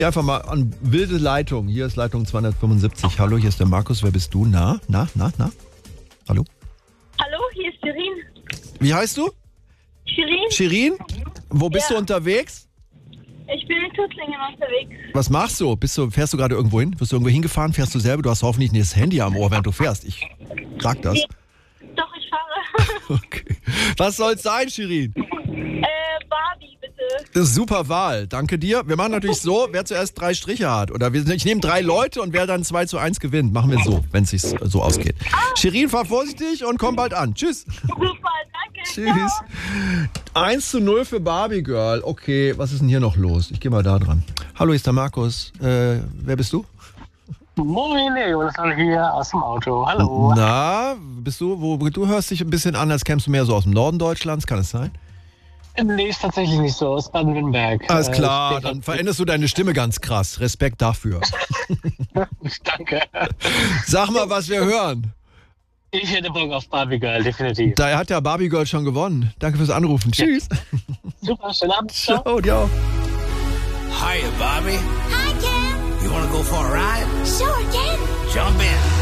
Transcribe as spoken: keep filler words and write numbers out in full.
Ja, einfach mal an wilde Leitung. Hier ist Leitung zweihundertfünfundsiebzig. Hallo, hier ist der Markus. Wer bist du? Na, na, na, na? Hallo? Hallo, hier ist Shirin. Wie heißt du? Shirin? Shirin? Wo bist Ja. du unterwegs? Ich bin in Tuttlingen unterwegs. Was machst du? Bist du fährst du gerade irgendwo hin? Bist du irgendwo hingefahren? Fährst du selber? Du hast hoffentlich nicht das Handy am Ohr, während du fährst. Ich sag das. Doch, ich fahre. Okay. Was soll's sein, Shirin? äh, Barbie, bitte. Das ist super Wahl. Danke dir. Wir machen natürlich so, wer zuerst drei Striche hat. Oder wir, ich nehme drei Leute und wer dann zwei zu eins gewinnt. Machen wir so, wenn es sich so ausgeht. Shirin, fahr vorsichtig und komm bald an. Tschüss. Super, danke. Tschüss. eins zu null für Barbie Girl. Okay, was ist denn hier noch los? Ich gehe mal da dran. Hallo, hier ist der Markus. Äh, wer bist du? Moin, Jonathan hier aus dem Auto. Hallo. Na, bist du, wo du hörst dich ein bisschen an, als kämst du mehr so aus dem Norden Deutschlands, kann es sein? Nee, ist tatsächlich nicht so, aus Baden-Württemberg. Alles Äh, klar, ich- dann veränderst du deine Stimme ganz krass. Respekt dafür. Danke. Sag mal, was wir hören. Ich hätte Bock auf Barbie Girl, definitiv. Da hat ja Barbie Girl schon gewonnen. Danke fürs Anrufen. Tschüss. Super, schönen Abend. Ciao. Ciao, dir auch. Hiya, Bobby. Hi, Ken. You want to go for a ride? Sure, Ken. Jump in.